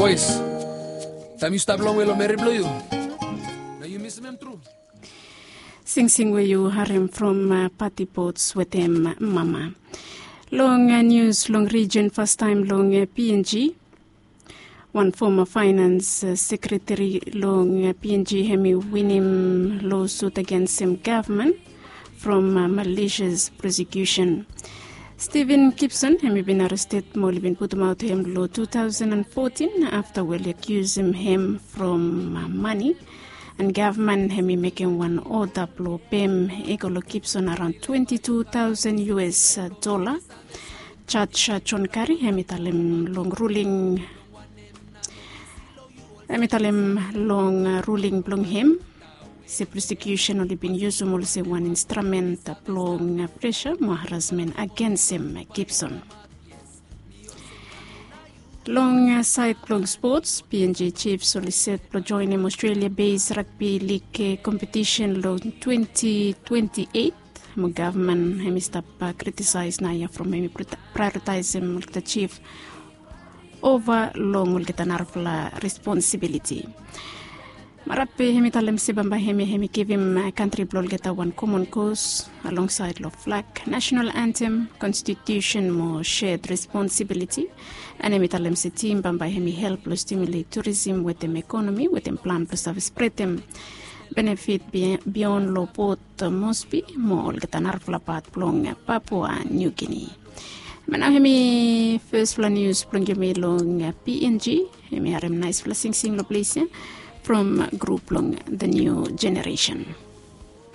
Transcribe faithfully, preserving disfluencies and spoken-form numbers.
boys. Time you stop long well Mary Blue. Now you miss them true. Sing sing where you harem from uh, party boats with them mama. Long uh, news, long region, first time long uh, P N G. One former finance uh, secretary long uh, P N G hemi winning lawsuit against him government from uh, malicious prosecution. Stephen Gibson hemi been arrested more been put him out him law two thousand fourteen after well accuse him him from uh, money and government hemi making one order blow pay Egolo Gibson around twenty-two thousand U S dollar. Judge uh, John Curry hemi talem long ruling hemi talem long uh, ruling blong him. The prosecution only been used to say one instrument blowing pressure more harassment against him, Gibson. Long side long sports, P N G Chiefs solicit to join him Australia-based rugby league competition long twenty twenty-eight. My government hemi stop uh, criticize Naya from hemi prioritize him the chief over long will get an responsibility. Marape hemi talem sibamba hemi hemi give him a country blol get a one common cause alongside law flag, national anthem, constitution more shared responsibility. And hemi talem se team bamba hemi help to stimulate tourism with them economy with them plan to service spread them benefit beyond law port Mosby more get an arfla part blong Papua New Guinea. Mana hemi first fla news blong hemi long P N G hemi harem nice fla sing sing lo place from group long the new generation.